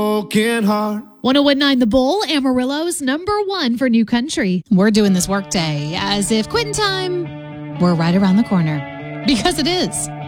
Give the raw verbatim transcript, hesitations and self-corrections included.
broken heart. one oh one point nine The Bull, Amarillo's number one for new country. We're doing this workday as if quitting time were right around the corner. Because it is.